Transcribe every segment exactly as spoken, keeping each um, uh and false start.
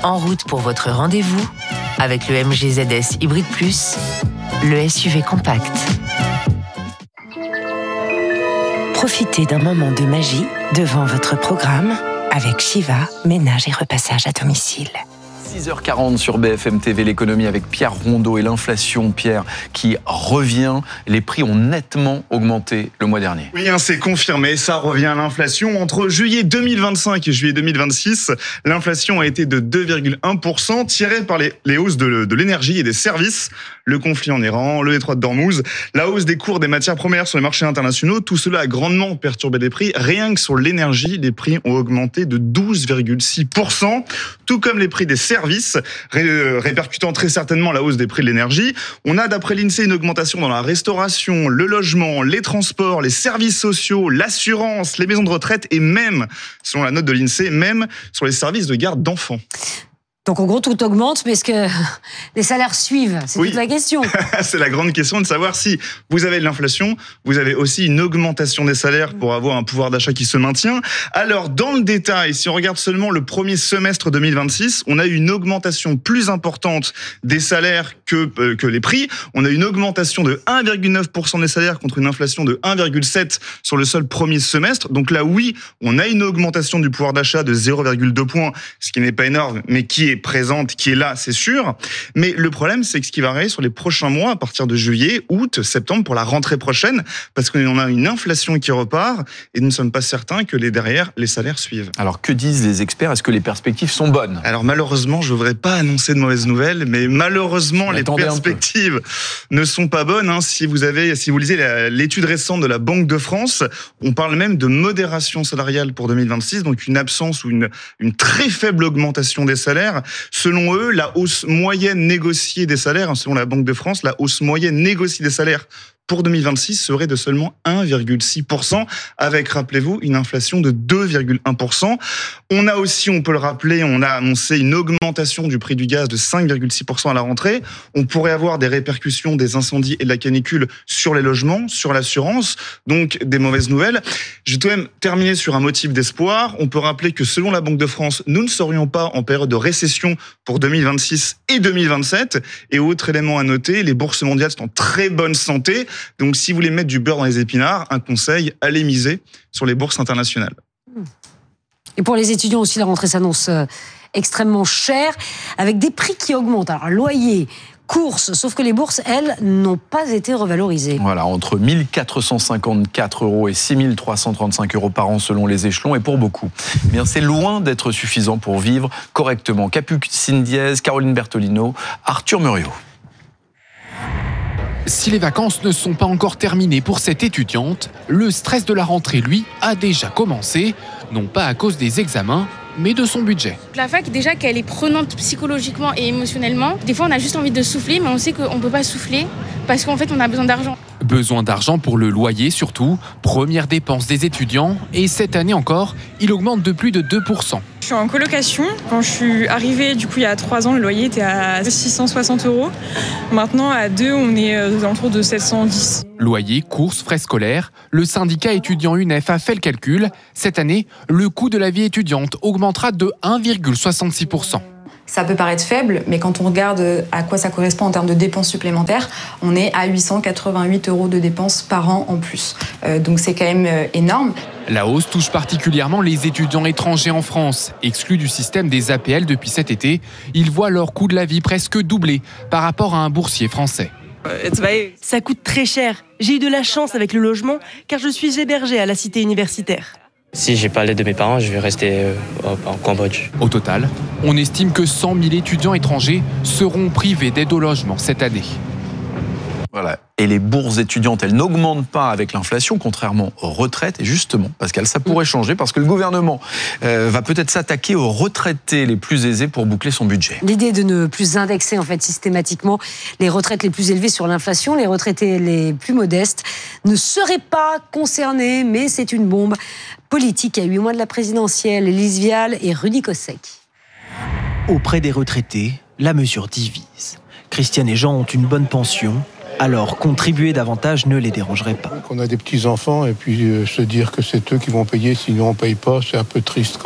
En route pour votre rendez-vous avec le M G Z S Hybrid Plus, le S U V compact. Profitez d'un moment de magie devant votre programme avec Shiva, ménage et repassage à domicile. six heures quarante sur B F M T V, l'économie avec Pierre Rondeau et l'inflation, Pierre, qui revient. Les prix ont nettement augmenté le mois dernier. Oui, hein, c'est confirmé, ça revient à l'inflation. Entre juillet deux mille vingt-cinq et juillet deux mille vingt-six, l'inflation a été de deux virgule un pour cent, tirée par les, les hausses de, de l'énergie et des services. Le conflit en Iran, le détroit de Dormouz, la hausse des cours des matières premières sur les marchés internationaux, tout cela a grandement perturbé les prix. Rien que sur l'énergie, les prix ont augmenté de douze virgule six pour cent, tout comme les prix des services, ré- répercutant très certainement la hausse des prix de l'énergie. On a, d'après l'INSEE, une augmentation dans la restauration, le logement, les transports, les services sociaux, l'assurance, les maisons de retraite et même, selon la note de l'INSEE, même sur les services de garde d'enfants. Donc en gros, tout augmente, mais est-ce que les salaires suivent ? C'est oui. toute la question. C'est la grande question de savoir si vous avez de l'inflation, vous avez aussi une augmentation des salaires pour avoir un pouvoir d'achat qui se maintient. Alors, dans le détail, si on regarde seulement le premier semestre deux mille vingt-six, on a eu une augmentation plus importante des salaires que, euh, que les prix. On a eu une augmentation de un virgule neuf pour cent des salaires contre une inflation de un virgule sept pour cent sur le seul premier semestre. Donc là, oui, on a une augmentation du pouvoir d'achat de zéro virgule deux points, ce qui n'est pas énorme, mais qui est présente, qui est là, c'est sûr. Mais le problème, c'est que ce qui va arriver sur les prochains mois, à partir de juillet, août, septembre, pour la rentrée prochaine, parce qu'on a une inflation qui repart et nous ne sommes pas certains que les derrière, les salaires suivent. Alors, que disent les experts ? Est-ce que les perspectives sont bonnes ? Alors, malheureusement, je ne voudrais pas annoncer de mauvaises nouvelles, mais malheureusement, mais les perspectives ne sont pas bonnes. Hein. Si vous avez, si vous lisez la, l'étude récente de la Banque de France, on parle même de modération salariale pour deux mille vingt-six, donc une absence ou une, une très faible augmentation des salaires. Selon eux, la hausse moyenne négociée des salaires, selon la Banque de France, la hausse moyenne négociée des salaires pour deux mille vingt-six serait de seulement un virgule six pour cent, avec, rappelez-vous, une inflation de deux virgule un pour cent. On a aussi, on peut le rappeler, on a annoncé une augmentation du prix du gaz de cinq virgule six pour cent à la rentrée. On pourrait avoir des répercussions des incendies et de la canicule sur les logements, sur l'assurance, donc des mauvaises nouvelles. Je vais tout de même terminer sur un motif d'espoir. On peut rappeler que selon la Banque de France, nous ne serions pas en période de récession pour deux mille vingt-six et deux mille vingt-sept. Et autre élément à noter, les bourses mondiales sont en très bonne santé. Donc, si vous voulez mettre du beurre dans les épinards, un conseil, allez miser sur les bourses internationales. Et pour les étudiants aussi, la rentrée s'annonce extrêmement chère, avec des prix qui augmentent. Alors, loyer, courses, sauf que les bourses, elles, n'ont pas été revalorisées. Voilà, entre mille quatre cent cinquante-quatre euros et six mille trois cent trente-cinq euros par an selon les échelons. Et pour beaucoup, eh bien, c'est loin d'être suffisant pour vivre correctement. Capucine Diez, Caroline Bertolino, Arthur Muriot. Si les vacances ne sont pas encore terminées pour cette étudiante, le stress de la rentrée, lui, a déjà commencé, non pas à cause des examens, mais de son budget. La fac, déjà qu'elle est prenante psychologiquement et émotionnellement, des fois on a juste envie de souffler, mais on sait qu'on ne peut pas souffler parce qu'en fait on a besoin d'argent. Besoin d'argent pour le loyer surtout, première dépense des étudiants, et cette année encore, il augmente de plus de deux pour cent. Je suis en colocation. Quand je suis arrivée, du coup, il y a trois ans, le loyer était à six cent soixante euros. Maintenant, à deux, on est aux alentours de sept cent dix. Loyer, courses, frais scolaires, le syndicat étudiant U N E F a fait le calcul. Cette année, le coût de la vie étudiante augmentera de un virgule soixante-six pour cent. Ça peut paraître faible, mais quand on regarde à quoi ça correspond en termes de dépenses supplémentaires, on est à huit cent quatre-vingt-huit euros de dépenses par an en plus. Euh, donc c'est quand même euh, énorme. La hausse touche particulièrement les étudiants étrangers en France. Exclus du système des A P L depuis cet été, ils voient leur coût de la vie presque doubler par rapport à un boursier français. Ça coûte très cher. J'ai eu de la chance avec le logement car je suis hébergée à la cité universitaire. Si j'ai pas l'aide de mes parents, je vais rester en Cambodge. Au total, on estime que cent mille étudiants étrangers seront privés d'aide au logement cette année. Voilà. Et les bourses étudiantes, elles n'augmentent pas avec l'inflation, contrairement aux retraites. Et justement, Pascal, ça pourrait changer parce que le gouvernement euh, va peut-être s'attaquer aux retraités les plus aisés pour boucler son budget. L'idée de ne plus indexer en fait systématiquement les retraites les plus élevées sur l'inflation, les retraités les plus modestes ne seraient pas concernés, mais c'est une bombe politique à huit mois de la présidentielle. Élise Vial et Rudy Kossek. Auprès des retraités, la mesure divise. Christiane et Jean ont une bonne pension. Alors, contribuer davantage ne les dérangerait pas. On a des petits-enfants et puis euh, se dire que c'est eux qui vont payer, sinon on ne paye pas, c'est un peu triste quand même.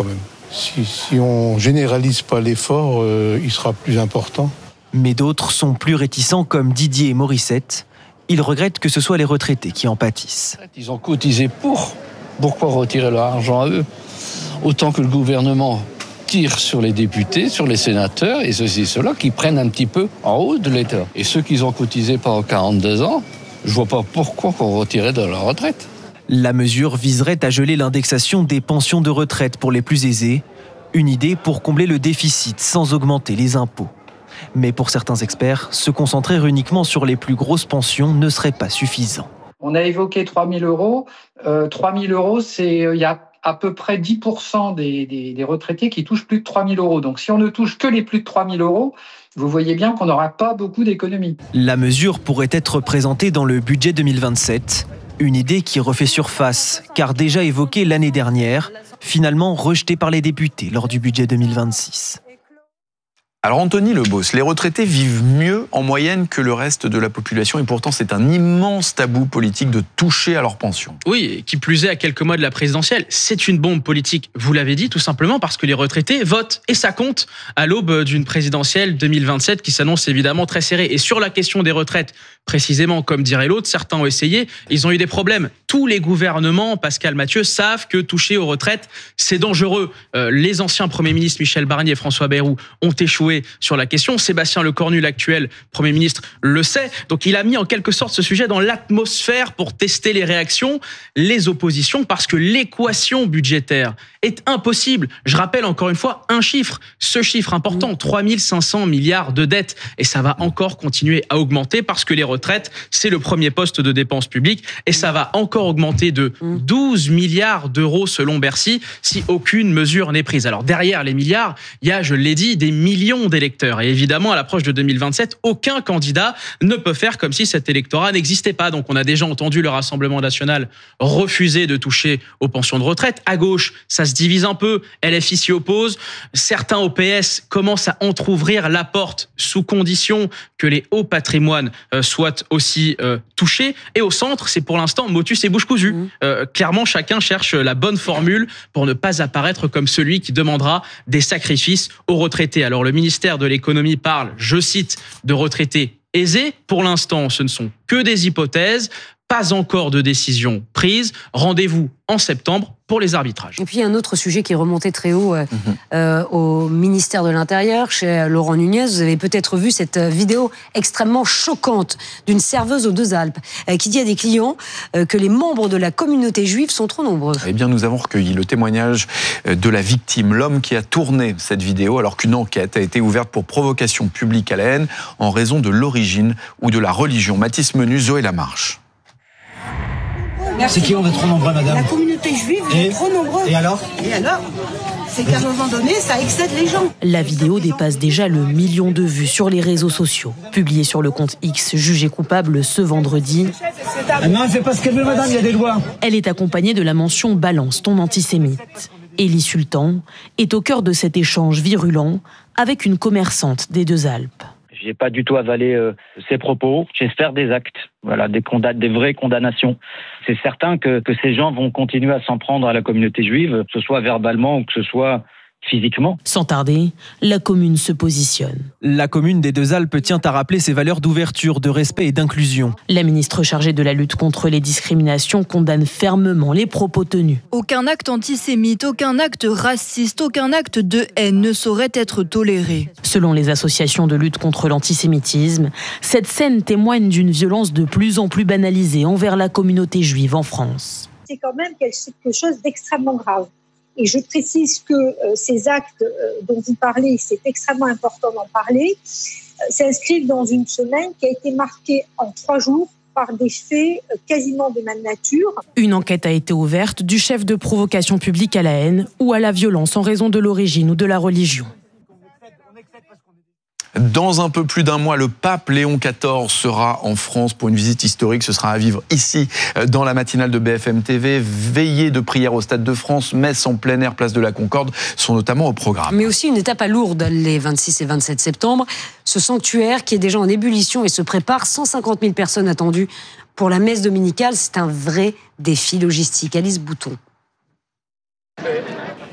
Si, si on généralise pas l'effort, euh, il sera plus important. Mais d'autres sont plus réticents, comme Didier et Morissette. Ils regrettent que ce soit les retraités qui en pâtissent. Ils ont cotisé pour. Pourquoi retirer leur argent à eux ? Autant que le gouvernement tire sur les députés, sur les sénateurs, et ceux-ci, ceux-là, qui prennent un petit peu en haut de l'État. Et ceux qui ont cotisé pendant quarante-deux ans, je vois pas pourquoi qu'on retirait de leur retraite. La mesure viserait à geler l'indexation des pensions de retraite pour les plus aisés. Une idée pour combler le déficit sans augmenter les impôts. Mais pour certains experts, se concentrer uniquement sur les plus grosses pensions ne serait pas suffisant. On a évoqué trois mille euros. Euh, trois mille euros, c'est il y a à peu près dix pour cent des, des, des retraités qui touchent plus de trois mille euros. Donc si on ne touche que les plus de trois mille euros, vous voyez bien qu'on n'aura pas beaucoup d'économies. La mesure pourrait être présentée dans le budget deux mille vingt-sept. Une idée qui refait surface, car déjà évoquée l'année dernière, finalement rejetée par les députés lors du budget deux mille vingt-six. Alors Anthony Lebos, les retraités vivent mieux en moyenne que le reste de la population et pourtant c'est un immense tabou politique de toucher à leur pension. Oui, qui plus est à quelques mois de la présidentielle, c'est une bombe politique. Vous l'avez dit, tout simplement parce que les retraités votent et ça compte à l'aube d'une présidentielle deux mille vingt-sept qui s'annonce évidemment très serrée. Et sur la question des retraites, précisément comme dirait l'autre, certains ont essayé, ils ont eu des problèmes. Tous les gouvernements, Pascal Mathieu, savent que toucher aux retraites, c'est dangereux. Euh, les anciens premiers ministres Michel Barnier et François Bayrou ont échoué sur la question. Sébastien Lecornu, l'actuel Premier ministre, le sait. Donc il a mis en quelque sorte ce sujet dans l'atmosphère pour tester les réactions, les oppositions, parce que l'équation budgétaire est impossible. Je rappelle encore une fois un chiffre, ce chiffre important, trois mille cinq cents milliards de dettes. Et ça va encore continuer à augmenter parce que les retraites, c'est le premier poste de dépenses publiques et ça va encore augmenter de douze milliards d'euros selon Bercy si aucune mesure n'est prise. Alors derrière les milliards, il y a, je l'ai dit, des millions d'électeurs. Et évidemment, à l'approche de deux mille vingt-sept, aucun candidat ne peut faire comme si cet électorat n'existait pas. Donc on a déjà entendu le Rassemblement national refuser de toucher aux pensions de retraite. À gauche, ça se divise un peu. L F I s'y oppose. Certains au P S commencent à entrouvrir la porte sous condition que les hauts patrimoines euh, soient aussi euh, touchés. Et au centre, c'est pour l'instant motus et bouche cousue. Mmh. Euh, clairement, chacun cherche la bonne formule pour ne pas apparaître comme celui qui demandera des sacrifices aux retraités. Alors le ministère de l'économie parle, je cite, de retraités aisés. Pour l'instant, ce ne sont que des hypothèses. Pas encore de décision prise. Rendez-vous en septembre pour les arbitrages. Et puis, il y a un autre sujet qui est remonté très haut euh, mmh. euh, au ministère de l'Intérieur, chez Laurent Nunez. Vous avez peut-être vu cette vidéo extrêmement choquante d'une serveuse aux Deux-Alpes euh, qui dit à des clients euh, que les membres de la communauté juive sont trop nombreux. Eh bien, nous avons recueilli le témoignage de la victime, l'homme qui a tourné cette vidéo, alors qu'une enquête a été ouverte pour provocation publique à la haine en raison de l'origine ou de la religion. Mathis Menu, Zoé Lamarche. C'est qui on est trop nombreux, madame? La communauté juive est trop nombreux. Et alors? Et alors? C'est qu'à un moment donné, ça excède les gens. La vidéo dépasse déjà le million de vues sur les réseaux sociaux. Publiée sur le compte X, jugée coupable ce vendredi. Non, elle fait pas ce qu'elle veut, madame, il y a des lois. Elle est accompagnée de la mention « Balance ton antisémite ». Élie Sultan est au cœur de cet échange virulent avec une commerçante des Deux-Alpes. J'ai pas du tout avalé euh, ces propos. J'espère des actes, voilà, des, conda- des vraies condamnations. C'est certain que, que ces gens vont continuer à s'en prendre à la communauté juive, que ce soit verbalement ou que ce soit physiquement. Sans tarder, la commune se positionne. La commune des Deux-Alpes tient à rappeler ses valeurs d'ouverture, de respect et d'inclusion. La ministre chargée de la lutte contre les discriminations condamne fermement les propos tenus. Aucun acte antisémite, aucun acte raciste, aucun acte de haine ne saurait être toléré. Selon les associations de lutte contre l'antisémitisme, cette scène témoigne d'une violence de plus en plus banalisée envers la communauté juive en France. C'est quand même quelque chose d'extrêmement grave. Et je précise que euh, ces actes euh, dont vous parlez, c'est extrêmement important d'en parler, euh, s'inscrivent dans une semaine qui a été marquée en trois jours par des faits euh, quasiment de même nature. Une enquête a été ouverte du chef de provocation publique à la haine ou à la violence en raison de l'origine ou de la religion. Dans un peu plus d'un mois, le pape Léon quatorze sera en France pour une visite historique. Ce sera à vivre ici, dans la matinale de B F M T V. Veillée de prière au Stade de France, messe en plein air, place de la Concorde, sont notamment au programme. Mais aussi une étape à Lourdes, les vingt-six et vingt-sept septembre. Ce sanctuaire qui est déjà en ébullition et se prépare, cent cinquante mille personnes attendues pour la messe dominicale. C'est un vrai défi logistique. Alice Bouton.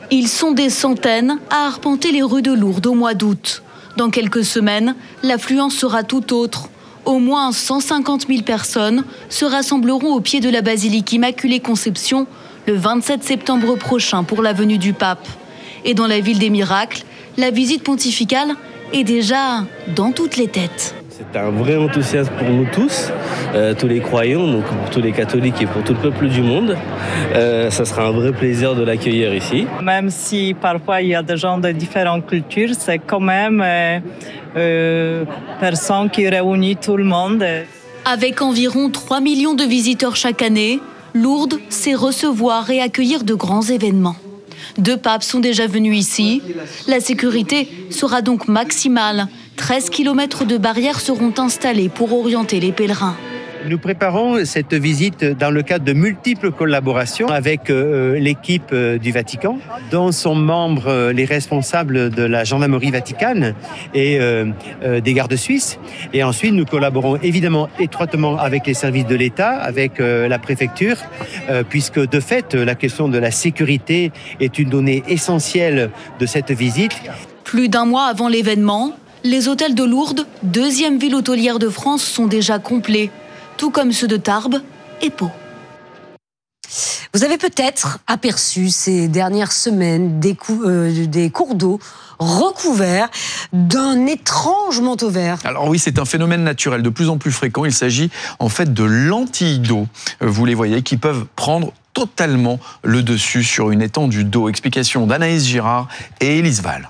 Ils sont des centaines à arpenter les rues de Lourdes au mois d'août. Dans quelques semaines, l'affluence sera tout autre. Au moins cent cinquante mille personnes se rassembleront au pied de la basilique Immaculée Conception le vingt-sept septembre prochain pour la venue du pape. Et dans la ville des miracles, la visite pontificale est déjà dans toutes les têtes. C'est un vrai enthousiasme pour nous tous, euh, tous les croyants, donc pour tous les catholiques et pour tout le peuple du monde. Euh, ça sera un vrai plaisir de l'accueillir ici. Même si parfois il y a des gens de différentes cultures, c'est quand même euh, euh, personne qui réunit tout le monde. Avec environ trois millions de visiteurs chaque année, Lourdes sait recevoir et accueillir de grands événements. Deux papes sont déjà venus ici. La sécurité sera donc maximale. treize kilomètres de barrières seront installés pour orienter les pèlerins. Nous préparons cette visite dans le cadre de multiples collaborations avec euh, l'équipe euh, du Vatican, dont sont membres euh, les responsables de la gendarmerie vaticane et euh, euh, des gardes suisses. Et ensuite, nous collaborons évidemment étroitement avec les services de l'État, avec euh, la préfecture, euh, puisque de fait, la question de la sécurité est une donnée essentielle de cette visite. Plus d'un mois avant l'événement, les hôtels de Lourdes, deuxième ville hôtelière de France, sont déjà complets, tout comme ceux de Tarbes et Pau. Vous avez peut-être aperçu ces dernières semaines des, cou- euh, des cours d'eau recouverts d'un étrange manteau vert. Alors oui, c'est un phénomène naturel de plus en plus fréquent. Il s'agit en fait de lentilles d'eau, vous les voyez, qui peuvent prendre totalement le dessus sur une étendue d'eau. Explication d'Anaïs Girard et Élise Val.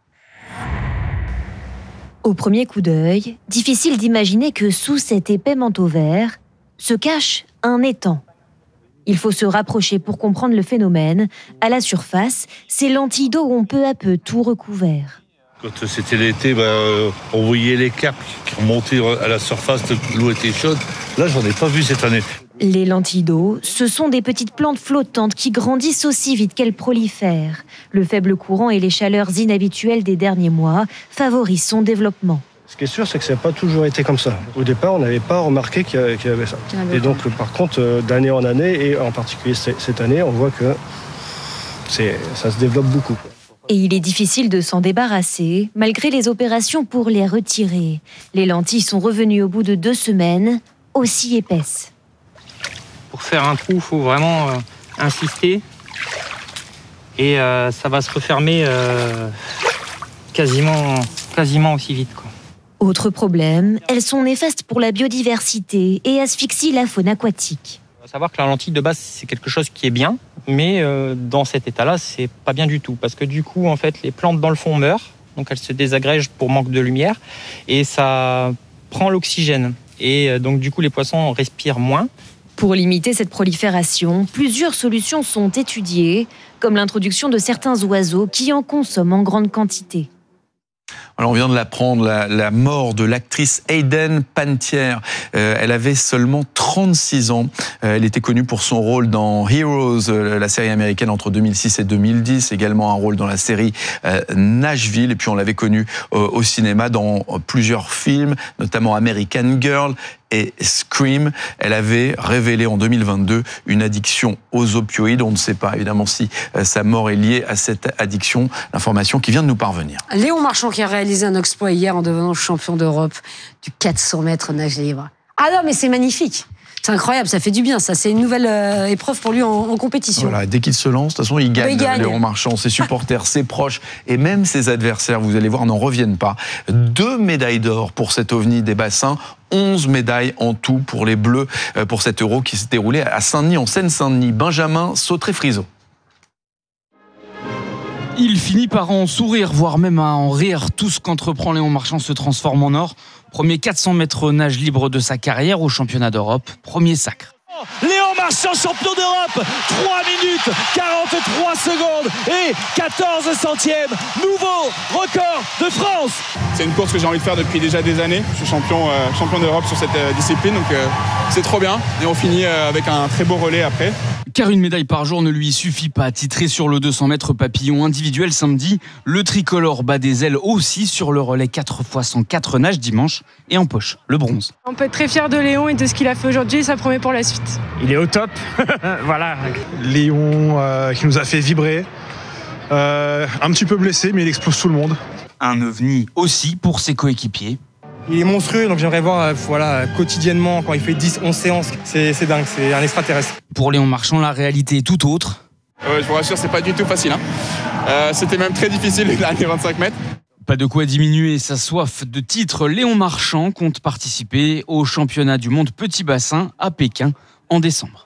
Au premier coup d'œil, difficile d'imaginer que sous cet épais manteau vert se cache un étang. Il faut se rapprocher pour comprendre le phénomène. À la surface, ces lentilles d'eau ont peu à peu tout recouvert. Quand c'était l'été, bah, on voyait les carpes qui remontaient à la surface, l'eau était chaude. Là, j'en ai pas vu cette année. Les lentilles d'eau, ce sont des petites plantes flottantes qui grandissent aussi vite qu'elles prolifèrent. Le faible courant et les chaleurs inhabituelles des derniers mois favorisent son développement. Ce qui est sûr, c'est que ça n'a pas toujours été comme ça. Au départ, on n'avait pas remarqué qu'il y avait ça. Et donc, par contre, d'année en année, et en particulier cette année, on voit que c'est, ça se développe beaucoup. Et il est difficile de s'en débarrasser, malgré les opérations pour les retirer. Les lentilles sont revenues au bout de deux semaines, aussi épaisses. Pour faire un trou, il faut vraiment euh, insister. Et euh, ça va se refermer euh, quasiment, quasiment aussi vite, quoi. Autre problème, elles sont néfastes pour la biodiversité et asphyxient la faune aquatique. Il faut savoir que la lentille de base, c'est quelque chose qui est bien, mais euh, dans cet état-là, c'est pas bien du tout. Parce que du coup, en fait, les plantes dans le fond meurent, donc elles se désagrègent pour manque de lumière, et ça prend l'oxygène. Et euh, donc du coup, les poissons respirent moins. Pour limiter cette prolifération, plusieurs solutions sont étudiées, comme l'introduction de certains oiseaux qui en consomment en grande quantité. Alors on vient de l'apprendre, la, la mort de l'actrice Hayden Panettiere. Euh, elle avait seulement trente-six ans. Euh, elle était connue pour son rôle dans Heroes, euh, la série américaine entre deux mille six et deux mille dix. Également un rôle dans la série euh, Nashville. Et puis on l'avait connue euh, au cinéma dans euh, plusieurs films, notamment American Girl et Scream. Elle avait révélé en deux mille vingt-deux une addiction aux opioïdes. On ne sait pas évidemment si euh, sa mort est liée à cette addiction. L'information qui vient de nous parvenir. Léon Marchand qui a réalisé un exploit hier en devenant champion d'Europe du quatre cents mètres nage libre. Ah non, mais c'est magnifique. C'est incroyable, ça fait du bien. Ça, c'est une nouvelle euh, épreuve pour lui en, en compétition. Voilà, dès qu'il se lance, de toute façon, il gagne. Il gagne. Léon Marchand, ses supporters, ses proches et même ses adversaires, vous allez voir, n'en reviennent pas. Deux médailles d'or pour cet ovni des bassins. onze médailles en tout pour les Bleus, pour cet Euro qui s'est déroulé à Saint-Denis, en Seine-Saint-Denis. Benjamin Sautré-Friseau. Il finit par en sourire, voire même à en rire. Tout ce qu'entreprend Léon Marchand se transforme en or. Premier quatre cents mètres nage libre de sa carrière au championnat d'Europe. Premier sacre. Léon Marchand, champion d'Europe, trois minutes quarante-trois secondes et quatorze centièmes, nouveau record de France. C'est une course que j'ai envie de faire depuis déjà des années. Je suis champion, euh, champion d'Europe sur cette euh, discipline, donc euh, c'est trop bien. Et on finit euh, avec un très beau relais après. Car une médaille par jour ne lui suffit pas. Titré sur le deux cents mètres papillon individuel samedi, le tricolore bat des ailes aussi sur le relais quatre fois cent quatre nages dimanche et en poche le bronze. On peut être très fier de Léon et de ce qu'il a fait aujourd'hui, ça promet pour la suite. Il est au top, voilà. Léon euh, qui nous a fait vibrer. Euh, un petit peu blessé, mais il explose tout le monde. Un ovni aussi pour ses coéquipiers. Il est monstrueux, donc j'aimerais voir voilà, quotidiennement quand il fait dix, onze séances. C'est, c'est dingue, c'est un extraterrestre. Pour Léon Marchand, la réalité est tout autre. Euh, je vous rassure, c'est pas du tout facile. Hein. Euh, c'était même très difficile les derniers vingt-cinq mètres. Pas de quoi diminuer sa soif de titre. Léon Marchand compte participer au championnat du monde petit bassin à Pékin en décembre.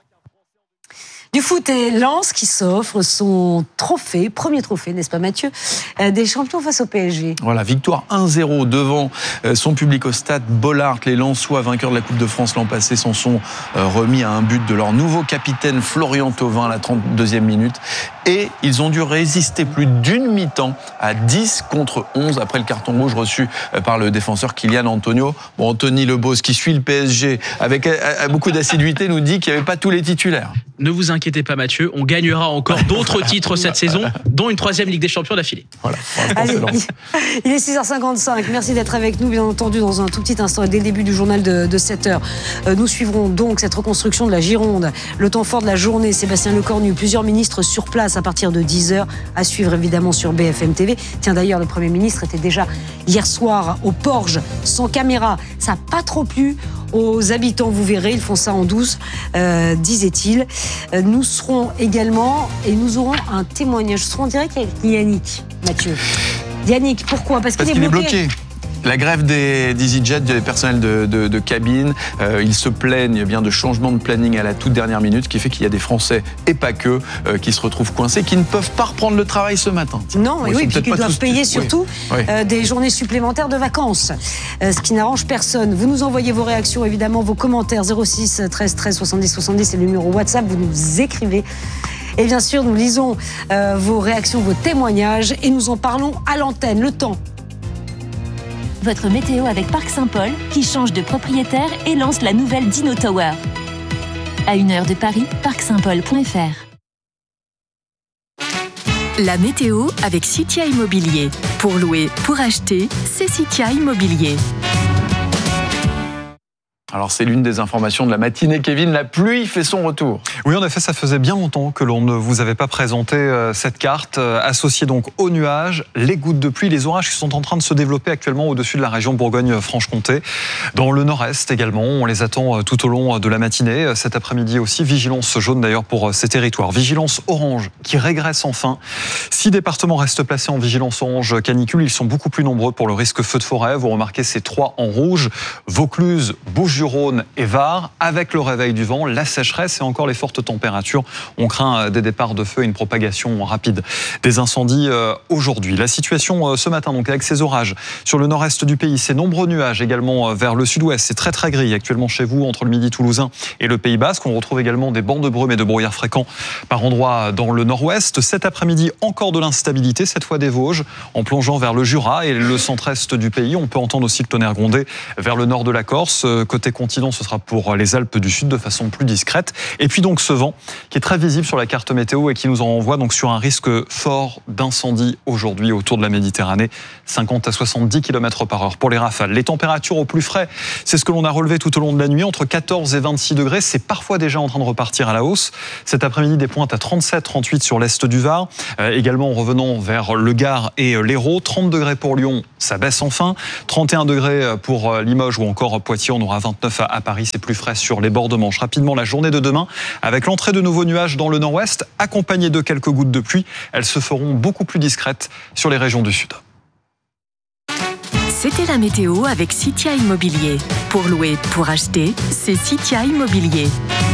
Du foot et Lens qui s'offre son trophée, premier trophée, n'est-ce pas Mathieu, des champions face au P S G. Voilà, victoire un zéro devant son public au stade Bollaert. Les Lensois, vainqueurs de la Coupe de France l'an passé, s'en sont remis à un but de leur nouveau capitaine Florian Thauvin à la trente-deuxième minute. Et ils ont dû résister plus d'une mi-temps à dix contre onze après le carton rouge reçu par le défenseur Kylian Antonio. Bon, Anthony Lebos, qui suit le P S G avec beaucoup d'assiduité, nous dit qu'il n'y avait pas tous les titulaires. Ne vous inquiétez pas Mathieu, on gagnera encore d'autres titres cette saison, dont une troisième Ligue des Champions d'affilée. Voilà. Allez, il est six heures cinquante-cinq, merci d'être avec nous bien entendu dans un tout petit instant et dès le début du journal de, de sept heures. Euh, nous suivrons donc cette reconstruction de la Gironde, le temps fort de la journée, Sébastien Lecornu, plusieurs ministres sur place à partir de dix heures, à suivre évidemment sur B F M T V. Tiens d'ailleurs, le Premier ministre était déjà hier soir au Porge, sans caméra, ça n'a pas trop plu aux habitants, vous verrez, ils font ça en douce, euh, disait-il. Euh, nous serons également, et nous aurons un témoignage, nous serons en direct avec Yannick, Mathieu. Yannick, pourquoi ? Parce, Parce qu'il, qu'il est est bloqué. bloqué. La grève des EasyJet, des personnels de, de, de cabine, euh, ils se plaignent eh bien de changements de planning à la toute dernière minute, ce qui fait qu'il y a des Français, et pas que, euh, qui se retrouvent coincés, qui ne peuvent pas reprendre le travail ce matin. Non, bon, et oui, puis qu'ils doivent payer tous... surtout oui. Oui. Euh, des journées supplémentaires de vacances, euh, ce qui n'arrange personne. Vous nous envoyez vos réactions, évidemment, vos commentaires, zéro six treize treize soixante-dix soixante-dix, c'est le numéro WhatsApp, vous nous écrivez. Et bien sûr, nous lisons euh, vos réactions, vos témoignages, et nous en parlons à l'antenne. Le temps. Votre météo avec Parc Saint-Paul, qui change de propriétaire et lance la nouvelle Dino Tower. À une heure de Paris, parc saint paul point f r. La météo avec Citia Immobilier. Pour louer, pour acheter, c'est Citia Immobilier. Alors c'est l'une des informations de la matinée, Kevin, la pluie fait son retour. Oui, en effet, ça faisait bien longtemps que l'on ne vous avait pas présenté cette carte, associée donc aux nuages, les gouttes de pluie, les orages qui sont en train de se développer actuellement au-dessus de la région Bourgogne-Franche-Comté. Dans le nord-est également, on les attend tout au long de la matinée. Cet après-midi aussi, vigilance jaune d'ailleurs pour ces territoires. Vigilance orange qui régresse enfin. Six départements restent placés en vigilance orange canicule. Ils sont beaucoup plus nombreux pour le risque feu de forêt. Vous remarquez ces trois en rouge. Vaucluse, Bouches du Rhône et Var, avec le réveil du vent, la sécheresse et encore les fortes températures. On craint des départs de feu et une propagation rapide des incendies aujourd'hui. La situation ce matin, donc avec ces orages sur le nord-est du pays, ces nombreux nuages également vers le sud-ouest. C'est très très gris actuellement chez vous entre le midi toulousain et le Pays Basque. On retrouve également des bancs de brume et de brouillard fréquents par endroits dans le nord-ouest. Cet après-midi, encore de l'instabilité, cette fois des Vosges, en plongeant vers le Jura et le centre-est du pays. On peut entendre aussi le tonnerre gronder vers le nord de la Corse. Côté continent, ce sera pour les Alpes du Sud de façon plus discrète. Et puis donc ce vent qui est très visible sur la carte météo et qui nous envoie donc sur un risque fort d'incendie aujourd'hui autour de la Méditerranée, cinquante à soixante-dix kilomètres par heure pour les rafales. Les températures au plus frais, c'est ce que l'on a relevé tout au long de la nuit, entre quatorze et vingt-six degrés. C'est parfois déjà en train de repartir à la hausse. Cet après-midi, des pointes à trente-sept, trente-huit sur l'est du Var. Euh, également en revenant vers le Gard et l'Hérault. trente degrés pour Lyon, ça baisse enfin. trente et un degrés pour Limoges ou encore Poitiers. On aura vingt-neuf à Paris, c'est plus frais sur les bords de Manche. Rapidement, la journée de demain, avec l'entrée de nouveaux nuages dans le nord-ouest, accompagnés de quelques gouttes de pluie. Elles se feront beaucoup plus discrètes sur les régions du sud. C'était la météo avec Citia Immobilier. Pour louer, pour acheter, c'est Citia Immobilier.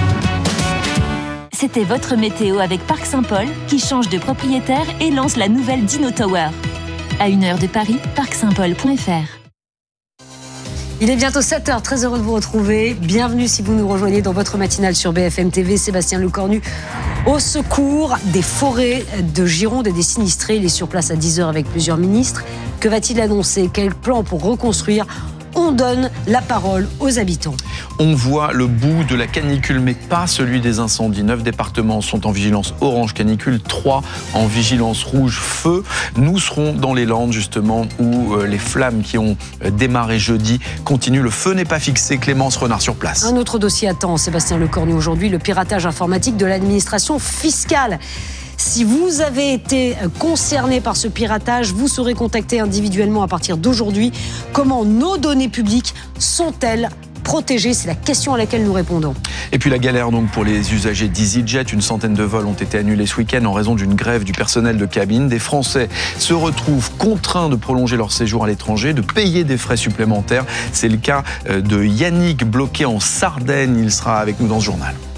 C'était votre météo avec Parc Saint-Paul, qui change de propriétaire et lance la nouvelle Dino Tower. À une heure de Paris, parc saint paul point f r. Il est bientôt sept heures, très heureux de vous retrouver. Bienvenue si vous nous rejoignez dans votre matinale sur B F M T V. Sébastien Lecornu au secours des forêts de Gironde et des sinistrés. Il est sur place à dix heures avec plusieurs ministres. Que va-t-il annoncer ? Quel plan pour reconstruire ? On donne la parole aux habitants. On voit le bout de la canicule, mais pas celui des incendies. Neuf départements sont en vigilance orange canicule, trois en vigilance rouge feu. Nous serons dans les Landes, justement, où les flammes qui ont démarré jeudi continuent. Le feu n'est pas fixé. Clémence Renard sur place. Un autre dossier attend Sébastien Lecornu aujourd'hui, le piratage informatique de l'administration fiscale. Si vous avez été concerné par ce piratage, vous serez contacté individuellement à partir d'aujourd'hui. Comment nos données publiques sont-elles protégées? C'est la question à laquelle nous répondons. Et puis la galère donc pour les usagers d'EasyJet. Une centaine de vols ont été annulés ce week-end en raison d'une grève du personnel de cabine. Des Français se retrouvent contraints de prolonger leur séjour à l'étranger, de payer des frais supplémentaires. C'est le cas de Yannick, bloqué en Sardaigne. Il sera avec nous dans ce journal.